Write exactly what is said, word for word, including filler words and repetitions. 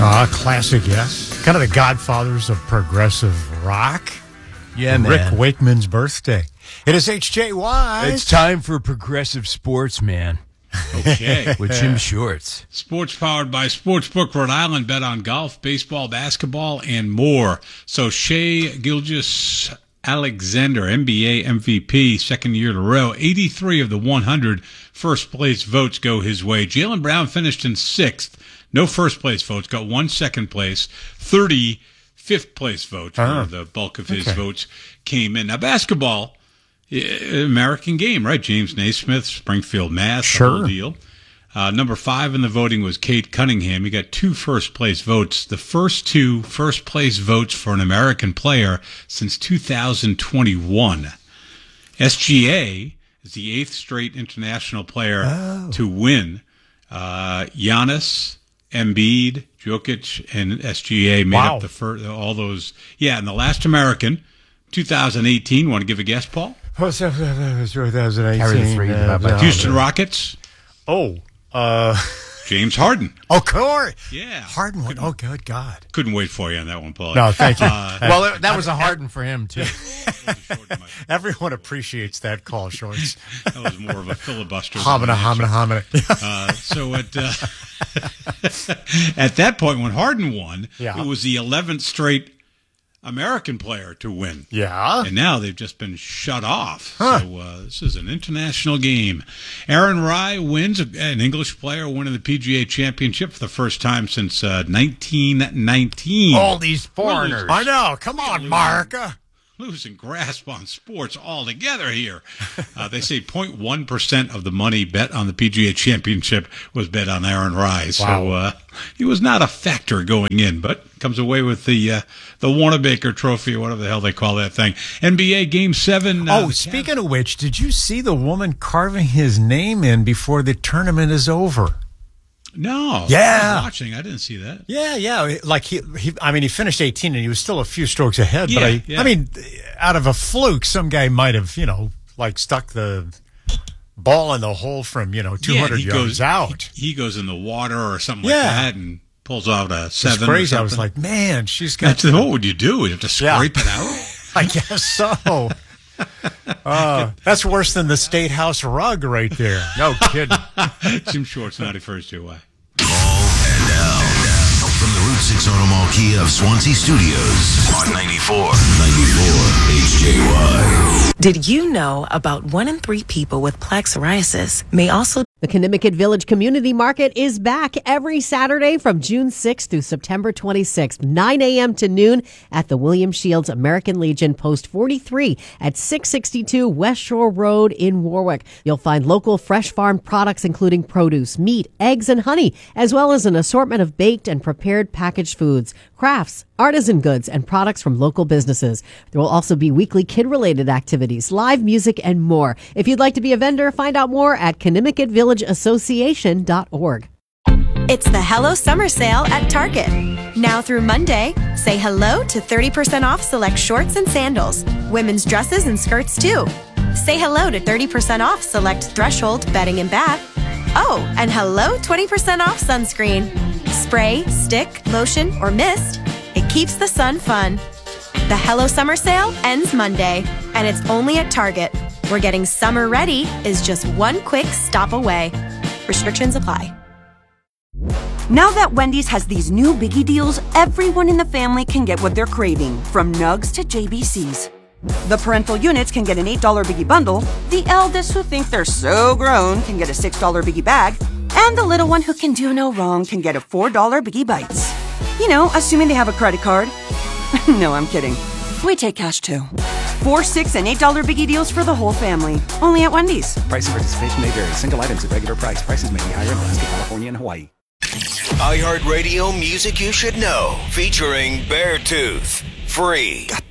Ah, classic, yes. Kind of the godfathers of progressive rock. Yeah, man. Rick Wakeman's birthday. It is H J Y. It's time for progressive sports, man. Okay. With Jim Shorts. Sports powered by Sportsbook Rhode Island. Bet on golf, baseball, basketball, and more. So Shea Gilgeous Alexander, N B A M V P, second year in a row. eighty-three of the one hundred first place votes go his way. Jaylen Brown finished in sixth. No first place votes. Got one second place. thirty fifth place votes, Oh. where the bulk of his Okay. votes came in. Now, basketball, eh, American game, right? James Naismith, Springfield, Mass, the whole Sure. deal. Uh, number five in the voting was Kate Cunningham. He got two first place votes. The first two first place votes for an American player since two thousand twenty-one. S G A is the eighth straight international player Oh. to win. Uh, Giannis, Embiid, Jokic, and S G A made Wow. up the first, all those. Yeah, and the last American, two thousand eighteen. Want to give a guess, Paul? What's that? twenty eighteen. Carry the three, uh, divide by two. Houston Rockets, Oh, uh, James Harden. oh, Corey. Yeah. Harden one. Oh, good God. Couldn't wait for you on that one, Paul. No, thank you. Uh, Well, it- that was a hard one for him, too. Everyone appreciates that call, Shorts. That was more of a filibuster. than Homina, an answer. homina, homina. Uh, so at uh, at that point, when Harden won, Yeah. it was the eleventh straight American player to win. Yeah. And now they've just been shut off. Huh. So uh, this is an international game. Aaron Rai wins, an English player winning the P G A Championship for the first time since uh, nineteen nineteen. All these foreigners. I know. Come on, Mark. Uh, Losing grasp on sports altogether here. Uh, they say zero point one percent of the money bet on the P G A Championship was bet on Aaron Rai. So Wow. uh, he was not a factor going in, but comes away with the uh, the Wanamaker Trophy or whatever the hell they call that thing. N B A Game seven. Uh, Oh, the speaking of which, did you see the woman carving his name in before the tournament is over? No. Yeah. I was watching. I didn't see that. Yeah, yeah. Like he, he I mean, he finished eighteen and he was still a few strokes ahead. Yeah, but I, yeah. I mean, out of a fluke, some guy might have, you know, like stuck the ball in the hole from, you know, two hundred yeah, he yards goes, out. He, he goes in the water or something Yeah. like that and pulls out a It's seven. crazy. Or I was something. like, man, she's got. That's, what would you do? You have to Yeah. scrape it out? I guess so. Uh, that's worse than the State House rug right there. No kidding. Jim Shorts, ninety-first J Y. From the Route six Auto Mall Kia of Swansea Studios on ninety-four, ninety-four H J Y. Did you know about one in three people with plaque psoriasis may also The Connecticut Village Community Market is back every Saturday from June sixth through September twenty-sixth, nine a.m. to noon at the William Shields American Legion, Post forty-three at six sixty-two West Shore Road in Warwick. You'll find local fresh farm products including produce, meat, eggs, and honey, as well as an assortment of baked and prepared packaged foods, crafts, artisan goods, and products from local businesses. There will also be weekly kid-related activities, live music, and more. If you'd like to be a vendor, find out more at Connecticut Village Association dot org. It's the Hello Summer Sale at Target. Now through Monday, say hello to thirty percent off select shorts and sandals, women's dresses and skirts too. Say hello to thirty percent off select Threshold bedding and bath. Oh, and hello twenty percent off sunscreen. Spray, stick, lotion, or mist. It keeps the sun fun. The Hello Summer Sale ends Monday, and it's only at Target, where getting summer ready is just one quick stop away. Restrictions apply. Now that Wendy's has these new biggie deals, everyone in the family can get what they're craving, from nugs to J B Cs. The parental units can get an eight dollar biggie bundle, the eldest who think they're so grown can get a six dollar biggie bag, and the little one who can do no wrong can get a four dollar biggie bites. You know, assuming they have a credit card. No, I'm kidding. We take cash too. Four, six, and eight dollar biggie deals for the whole family. Only at Wendy's. Price and participation may vary. Single items at regular price. Prices may be higher in Alaska, California, and Hawaii. iHeartRadio Music You Should Know, featuring Beartooth. Free.